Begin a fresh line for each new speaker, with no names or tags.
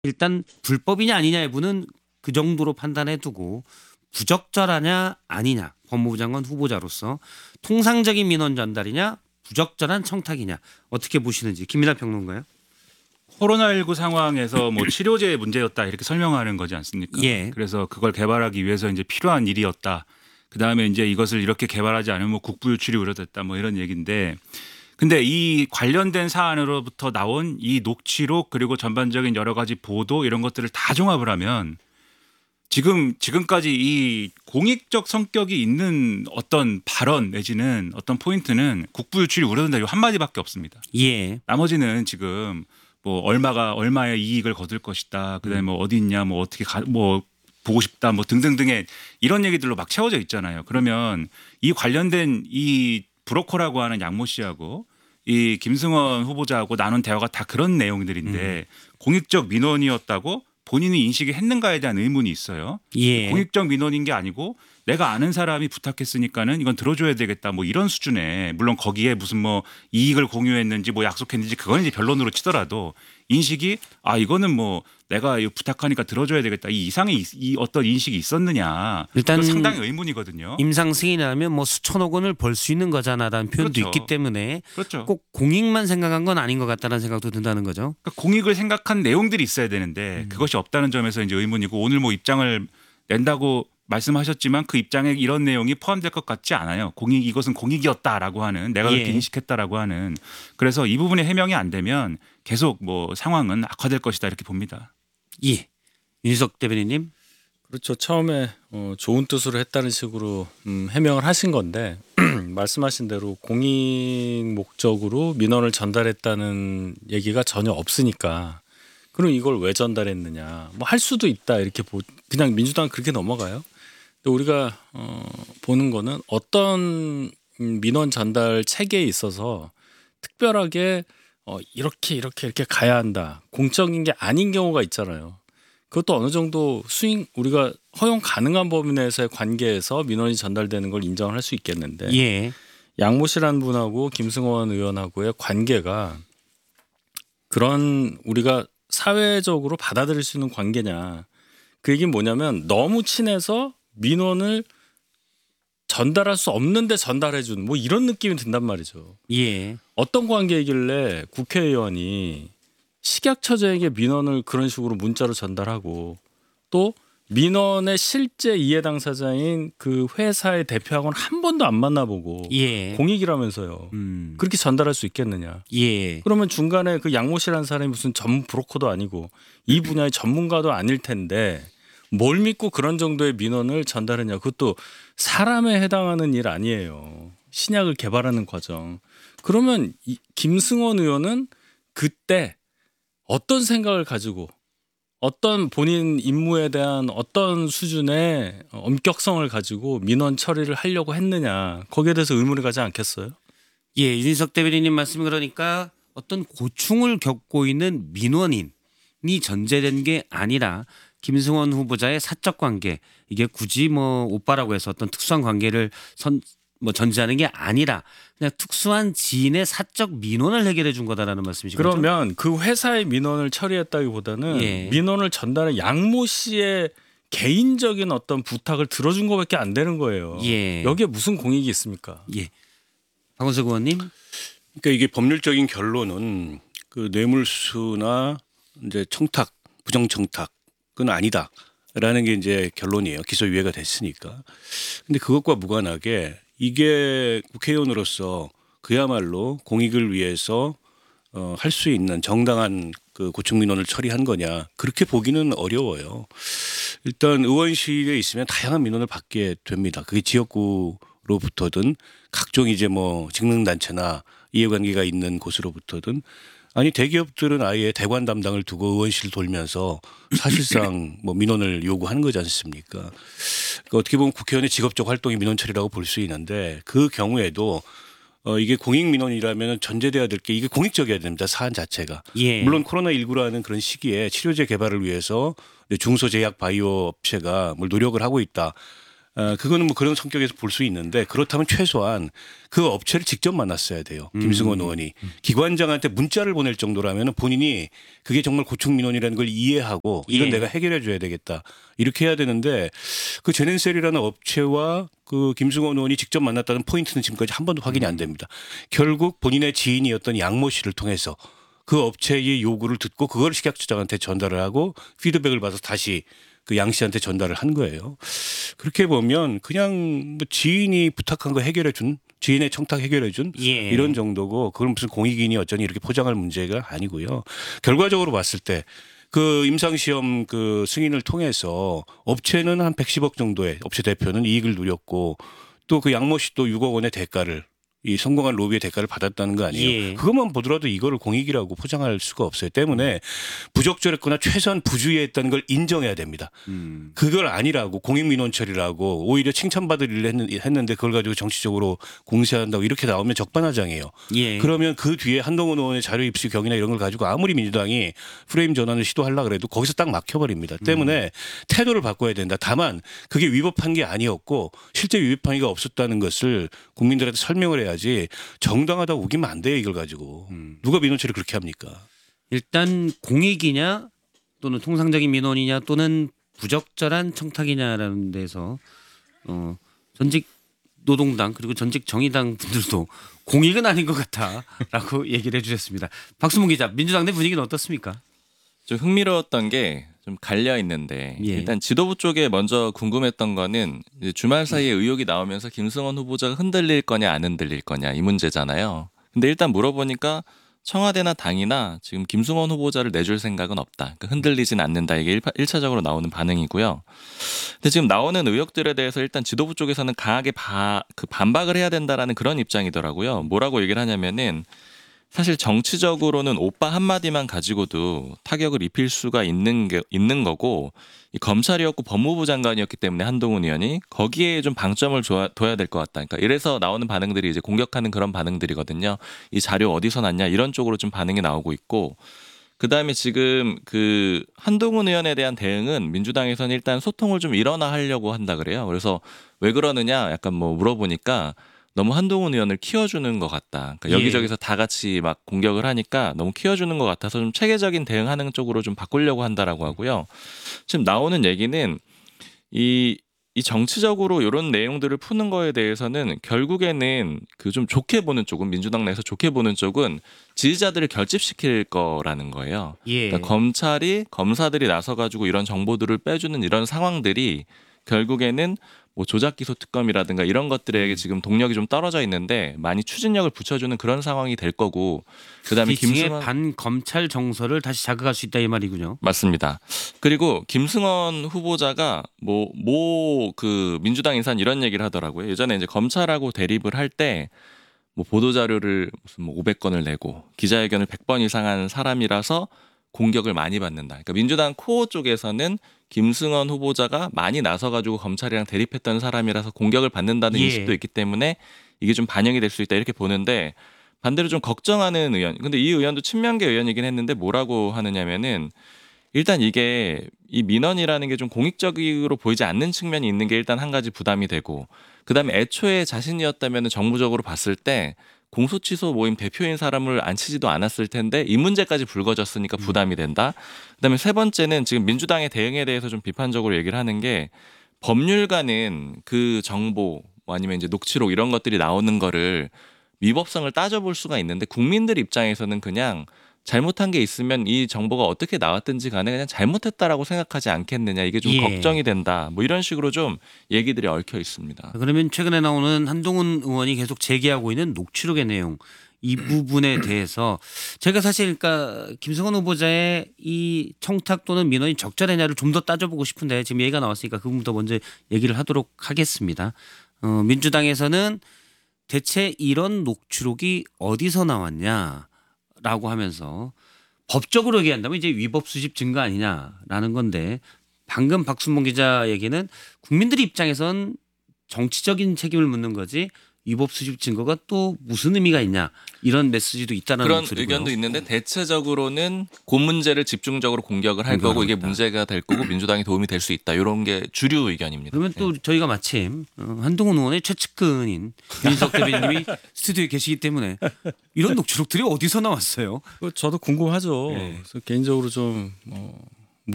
일단 불법이냐 아니냐 여부는 그 정도로 판단해 두고 부적절하냐 아니냐 법무부 장관 후보자로서 통상적인 민원 전달이냐 부적절한 청탁이냐 어떻게 보시는지 김민하 평론가요?
코로나19 상황에서 뭐 치료제의 문제였다 이렇게 설명하는 거지 않습니까?
예.
그래서 그걸 개발하기 위해서 이제 필요한 일이었다. 그다음에 이제 이것을 이렇게 개발하지 않으면 뭐 국부 유출이 우려됐다 뭐 이런 얘기인데 근데 이 관련된 사안으로부터 나온 이 녹취록 그리고 전반적인 여러 가지 보도 이런 것들을 다 종합을 하면 지금까지 이 공익적 성격이 있는 어떤 발언 내지는 어떤 포인트는 국부 유출이 우려된다 이거 한마디밖에 없습니다.
예.
나머지는 지금 뭐 얼마의 이익을 거둘 것이다. 그다음에 뭐 어디 있냐, 뭐 어떻게 뭐 보고 싶다, 뭐 등등등의 이런 얘기들로 막 채워져 있잖아요. 그러면 이 관련된 이 브로커라고 하는 양모 씨하고 이 김승원 후보자하고 나눈 대화가 다 그런 내용들인데 공익적 민원이었다고 본인이 인식이 했는가에 대한 의문이 있어요.
예.
공익적 민원인 게 아니고 내가 아는 사람이 부탁했으니까는 이건 들어줘야 되겠다 뭐 이런 수준에 물론 거기에 무슨 뭐 이익을 공유했는지 뭐 약속했는지 그건 이제 변론으로 치더라도 인식이 아 이거는 뭐 내가 부탁하니까 들어줘야 되겠다 이 이상의 이 어떤 인식이 있었느냐
일단
상당히 의문이거든요.
임상 승인하면 뭐 수천억 원을 벌 수 있는 거잖아라는 표현도
그렇죠.
있기 때문에
그렇죠.
꼭 공익만 생각한 건 아닌 것 같다는 생각도 든다는 거죠.
그러니까 공익을 생각한 내용들이 있어야 되는데 그것이 없다는 점에서 이제 의문이고 오늘 뭐 입장을 낸다고 말씀하셨지만 그 입장에 이런 내용이 포함될 것 같지 않아요. 이것은 공익이었다라고 하는 내가 그렇게
예.
인식했다라고 하는 그래서 이 부분이 해명이 안 되면 계속 뭐 상황은 악화될 것이다 이렇게 봅니다.
예. 윤희석 대변인님.
그렇죠. 처음에 좋은 뜻으로 했다는 식으로 해명을 하신 건데 말씀하신 대로 공익 목적으로 민원을 전달했다는 얘기가 전혀 없으니까 그럼 이걸 왜 전달했느냐 뭐 할 수도 있다 이렇게 그냥 민주당은 그렇게 넘어가요. 근데 우리가 보는 거는 어떤 민원 전달 체계에 있어서 특별하게 이렇게 가야 한다. 공적인 게 아닌 경우가 있잖아요. 그것도 어느 정도 우리가 허용 가능한 범위 내에서의 관계에서 민원이 전달되는 걸 인정을 할 수 있겠는데
예.
양모 씨라는 분하고 김승원 의원하고의 관계가 그런 우리가 사회적으로 받아들일 수 있는 관계냐. 그 얘기는 뭐냐면 너무 친해서 민원을 전달할 수 없는데 전달해 준 뭐 이런 느낌이 든단 말이죠.
예.
어떤 관계이길래 국회의원이 식약처장에게 민원을 그런 식으로 문자로 전달하고 또 민원의 실제 이해 당사자인 그 회사의 대표하고는 한 번도 안 만나보고
예.
공익이라면서요. 그렇게 전달할 수 있겠느냐.
예.
그러면 중간에 그 양모 씨라는 사람이 무슨 전문 브로커도 아니고 이 분야의 전문가도 아닐 텐데 뭘 믿고 그런 정도의 민원을 전달했냐. 그것도 사람에 해당하는 일 아니에요. 신약을 개발하는 과정. 그러면 김승원 의원은 그때 어떤 생각을 가지고 어떤 본인 임무에 대한 어떤 수준의 엄격성을 가지고 민원 처리를 하려고 했느냐. 거기에 대해서 의문을 가지 않겠어요?
예. 윤희석 대변인님 말씀이 그러니까 어떤 고충을 겪고 있는 민원인이 전제된 게 아니라 김승원 후보자의 사적 관계 이게 굳이 뭐 오빠라고 해서 어떤 특수한 관계를 전제하는 게 아니라 그냥 특수한 지인의 사적 민원을 해결해 준 거다라는 말씀이시죠.
그러면 그 회사의 민원을 처리했다기보다는
예.
민원을 전달한 양모 씨의 개인적인 어떤 부탁을 들어준 것밖에 안 되는 거예요.
예.
여기에 무슨 공익이 있습니까?
예. 박원석 의원님.
그러니까 이게 법률적인 결론은 그 뇌물수나 이제 청탁, 부정 청탁은 아니다라는 게 이제 결론이에요. 기소유예가 됐으니까. 근데 그것과 무관하게 이게 국회의원으로서 그야말로 공익을 위해서 할 수 있는 정당한 그 고충 민원을 처리한 거냐 그렇게 보기는 어려워요. 일단 의원실에 있으면 다양한 민원을 받게 됩니다. 그게 지역구로부터든 각종 이제 뭐 직능단체나 이해관계가 있는 곳으로부터든 아니 대기업들은 아예 대관 담당을 두고 의원실 돌면서 사실상 뭐 민원을 요구하는 거지 않습니까? 그러니까 어떻게 보면 국회의원의 직업적 활동이 민원 처리라고 볼 수 있는데 그 경우에도 이게 공익 민원이라면 전제돼야 될 게 이게 공익적이어야 됩니다. 사안 자체가.
예.
물론 코로나19라는 그런 시기에 치료제 개발을 위해서 중소제약 바이오 업체가 뭘 노력을 하고 있다. 그거는 뭐 그런 성격에서 볼 수 있는데 그렇다면 최소한 그 업체를 직접 만났어야 돼요. 김승원 의원이 기관장한테 문자를 보낼 정도라면 본인이 그게 정말 고충 민원이라는 걸 이해하고 이건
예.
내가 해결해 줘야 되겠다 이렇게 해야 되는데 그 제넨셀이라는 업체와 그 김승원 의원이 직접 만났다는 포인트는 지금까지 한 번도 확인이 안 됩니다. 결국 본인의 지인이었던 양모 씨를 통해서 그 업체의 요구를 듣고 그걸 식약처장한테 전달을 하고 피드백을 받아서 다시 그 양 씨한테 전달을 한 거예요. 그렇게 보면 그냥 뭐 지인이 부탁한 거 해결해 준 지인의 청탁 해결해 준
예.
이런 정도고 그걸 무슨 공익인이 어쩌니 이렇게 포장할 문제가 아니고요. 결과적으로 봤을 때 그 임상시험 그 승인을 통해서 업체는 한 110억 정도의 업체 대표는 이익을 누렸고 또 그 양모 씨도 6억 원의 대가를 이 성공한 로비의 대가를 받았다는 거 아니에요.
예.
그것만 보더라도 이거를 공익이라고 포장할 수가 없어요. 때문에 부적절했거나 최소한 부주의했다는 걸 인정해야 됩니다. 그걸 아니라고 공익민원 처리라고 오히려 칭찬받을 일을 했는데 그걸 가지고 정치적으로 공세한다고 이렇게 나오면 적반하장이에요.
예.
그러면 그 뒤에 한동훈 의원의 자료 입수 경위나 이런 걸 가지고 아무리 민주당이 프레임 전환을 시도하려고 그래도 거기서 딱 막혀버립니다. 때문에 태도를 바꿔야 된다. 다만 그게 위법한 게 아니었고 실제 위법한 게 없었다는 것을 국민들한테 설명을 해야지 정당하다고 우기면 안 돼요. 이걸 가지고. 누가 민원처리 그렇게 합니까?
일단 공익이냐 또는 통상적인 민원이냐 또는 부적절한 청탁이냐라는 데서 전직 노동당 그리고 전직 정의당 분들도 공익은 아닌 것 같다라고 얘기를 해주셨습니다. 박수문 기자, 민주당 내 분위기는 어떻습니까?
좀 흥미로웠던 게 좀 갈려 있는데
예.
일단 지도부 쪽에 먼저 궁금했던 거는 이제 주말 사이에 의혹이 나오면서 김승원 후보자가 흔들릴 거냐 안 흔들릴 거냐 이 문제잖아요. 근데 일단 물어보니까 청와대나 당이나 지금 김승원 후보자를 내줄 생각은 없다. 그러니까 흔들리진 않는다. 이게 1차적으로 나오는 반응이고요. 근데 지금 나오는 의혹들에 대해서 일단 지도부 쪽에서는 강하게 반박을 해야 된다라는 그런 입장이더라고요. 뭐라고 얘기를 하냐면은 사실 정치적으로는 오빠 한마디만 가지고도 타격을 입힐 수가 있는 거고 이 검찰이었고 법무부 장관이었기 때문에 한동훈 의원이 거기에 좀 방점을 둬야 될 것 같다. 그러니까 이래서 나오는 반응들이 이제 공격하는 그런 반응들이거든요. 이 자료 어디서 났냐 이런 쪽으로 좀 반응이 나오고 있고 그다음에 지금 그 한동훈 의원에 대한 대응은 민주당에서는 일단 소통을 좀 일어나 하려고 한다 그래요. 그래서 왜 그러느냐 약간 뭐 물어보니까 너무 한동훈 의원을 키워주는 것 같다. 그러니까
예.
여기저기서 다 같이 막 공격을 하니까 너무 키워주는 것 같아서 좀 체계적인 대응하는 쪽으로 좀 바꾸려고 한다라고 하고요. 지금 나오는 얘기는 이 정치적으로 이런 내용들을 푸는 거에 대해서는 결국에는 그 좀 좋게 보는 쪽은 민주당 내에서 좋게 보는 쪽은 지지자들을 결집시킬 거라는 거예요.
예.
그러니까 검사들이 나서가지고 이런 정보들을 빼주는 이런 상황들이 결국에는 뭐 조작기소 특검이라든가 이런 것들에게 지금 동력이 좀 떨어져 있는데 많이 추진력을 붙여주는 그런 상황이 될 거고 그다음에
기층의
김승원
반검찰 정서를 다시 자극할 수 있다 이 말이군요.
맞습니다. 그리고 김승원 후보자가 그 민주당 인사는 이런 얘기를 하더라고요. 예전에 이제 검찰하고 대립을 할 때 뭐 보도 자료를 무슨 뭐 500건을 내고 기자회견을 100번 이상 한 사람이라서 공격을 많이 받는다. 그러니까 민주당 코어 쪽에서는 김승원 후보자가 많이 나서가지고 검찰이랑 대립했던 사람이라서 공격을 받는다는
예.
인식도 있기 때문에 이게 좀 반영이 될 수 있다 이렇게 보는데 반대로 좀 걱정하는 의원. 근데 이 의원도 친명계 의원이긴 했는데 뭐라고 하느냐면은 일단 이게 이 민원이라는 게 좀 공익적으로 보이지 않는 측면이 있는 게 일단 한 가지 부담이 되고 그다음에 애초에 자신이었다면 정무적으로 봤을 때 공소취소 모임 대표인 사람을 앉히지도 않았을 텐데 이 문제까지 불거졌으니까 부담이 된다. 그다음에 세 번째는 지금 민주당의 대응에 대해서 좀 비판적으로 얘기를 하는 게 법률가는 그 정보 뭐 아니면 이제 녹취록 이런 것들이 나오는 거를 위법성을 따져볼 수가 있는데 국민들 입장에서는 그냥 잘못한 게 있으면 이 정보가 어떻게 나왔든지 간에 그냥 잘못했다라고 생각하지 않겠느냐 이게 좀
예.
걱정이 된다 뭐 이런 식으로 좀 얘기들이 얽혀 있습니다.
그러면 최근에 나오는 한동훈 의원이 계속 제기하고 있는 녹취록의 내용 이 부분에 대해서 제가 사실 그러니까 김승원 후보자의 이 청탁 또는 민원이 적절했냐를 좀 더 따져보고 싶은데 지금 얘기가 나왔으니까 그 부분부터 먼저 얘기를 하도록 하겠습니다. 민주당에서는 대체 이런 녹취록이 어디서 나왔냐라고 하면서 법적으로 얘기한다면 이제 위법 수집 증거 아니냐라는 건데 방금 박순봉 기자 얘기는 국민들 입장에선 정치적인 책임을 묻는 거지 위법 수집 증거가 또 무슨 의미가 있냐 이런 메시지도 있다는
그런
목소리고요.
의견도 있는데 대체적으로는 그 문제를 집중적으로 공격을 할 거고 이게 문제가 될 거고 민주당이 도움이 될 수 있다. 이런 게 주류 의견입니다.
그러면 또 저희가 마침 한동훈 의원의 최측근인 윤희석 대변인님이 스튜디오에 계시기 때문에 이런 녹취록들이 어디서 나왔어요?
저도 궁금하죠.
네.
그래서 개인적으로 좀